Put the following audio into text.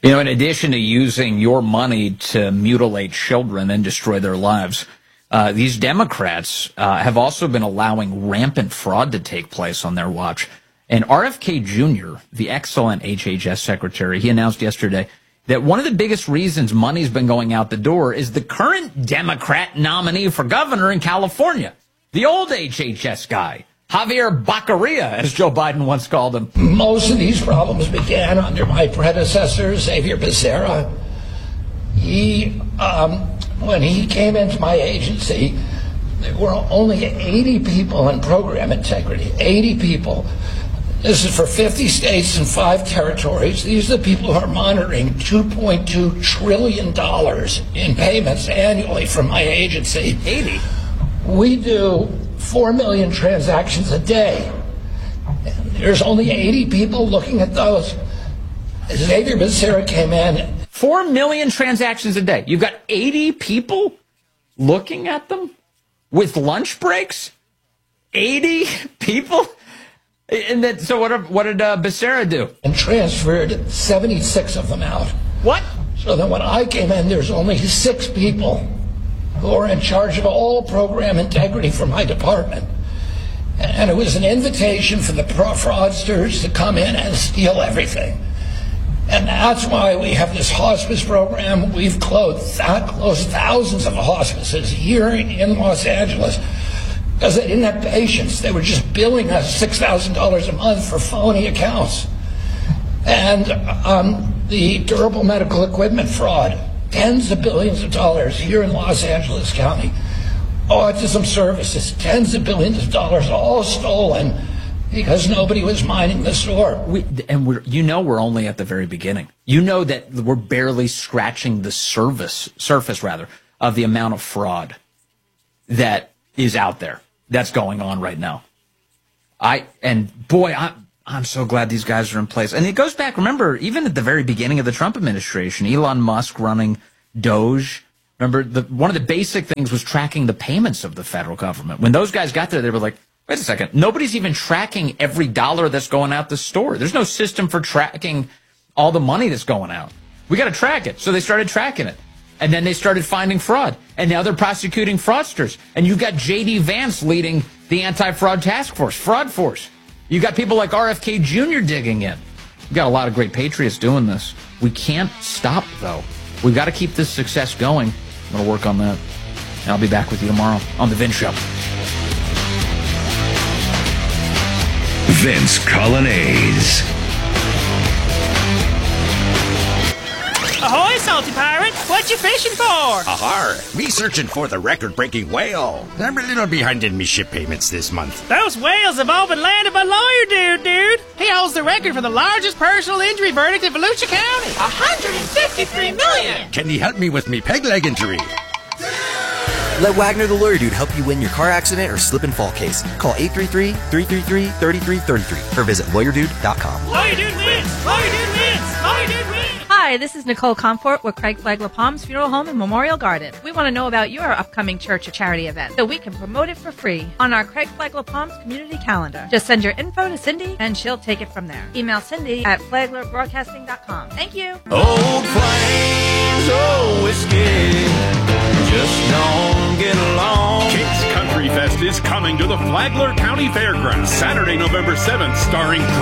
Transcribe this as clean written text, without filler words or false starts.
You know, in addition to using your money to mutilate children and destroy their lives, these Democrats have also been allowing rampant fraud to take place on their watch. And RFK Jr., the excellent HHS secretary, he announced yesterday that one of the biggest reasons money's been going out the door is the current Democrat nominee for governor in California, the old HHS guy, Javier Baccaria, as Joe Biden once called him. Most of these problems began under my predecessor, Xavier Becerra. When he came into my agency, there were only 80 people in program integrity, 80 people. This is for 50 states and 5 territories. These are the people who are monitoring $2.2 trillion in payments annually from my agency. 80? We do 4 million transactions a day. There's only 80 people looking at those. Xavier Becerra came in. 4 million transactions a day. You've got 80 people looking at them with lunch breaks? 80 people? And then, so what did Becerra do? And transferred 76 of them out. What? So that when I came in, there's only 6 people who are in charge of all program integrity for my department. And it was an invitation for the fraudsters to come in and steal everything. And that's why we have this hospice program. We've closed thousands of hospices here in Los Angeles because they didn't have patients. They were just billing us $6,000 a month for phony accounts. And the durable medical equipment fraud, tens of billions of dollars here in Los Angeles County. Autism services, tens of billions of dollars, all stolen because nobody was minding the store. We're only at the very beginning. You know that we're barely scratching the surface of the amount of fraud that is out there, that's going on right now. I'm so glad these guys are in place. And it goes back, remember, even at the very beginning of the Trump administration, Elon Musk running Doge. Remember, one of the basic things was tracking the payments of the federal government. When those guys got there, they were like, wait a second, nobody's even tracking every dollar that's going out the store. There's no system for tracking all the money that's going out. We got to track it. So they started tracking it. And then they started finding fraud. And now they're prosecuting fraudsters. And you've got J.D. Vance leading the anti-fraud task force, fraud force. You got people like RFK Jr. digging in. We've got a lot of great patriots doing this. We can't stop, though. We've got to keep this success going. I'm going to work on that. And I'll be back with you tomorrow on The Vince Show. Vince Colonnese. Ahoy, salty pirate! What you fishing for? Ahar, me searching for the record-breaking whale. I'm a little behind in me ship payments this month. Those whales have all been landed by lawyer dude. He holds the record for the largest personal injury verdict in Volusia County. $153 million! Can he help me with me peg leg injury? Let Wagner the Lawyer Dude help you win your car accident or slip and fall case. Call 833-333-3333 or visit lawyerdude.com. Lawyer Dude wins! Lawyer Dude wins! Lawyer Dude wins! Hi, this is Nicole Comfort with Craig Flagler Palms Funeral Home and Memorial Garden. We want to know about your upcoming church or charity event so we can promote it for free on our Craig Flagler Palms community calendar. Just send your info to Cindy and she'll take it from there. Email Cindy at flaglerbroadcasting.com. Thank you. Old Plains, old whiskey, just don't get along. Kate's Country Fest is coming to the Flagler County Fairgrounds Saturday, November 7th, starring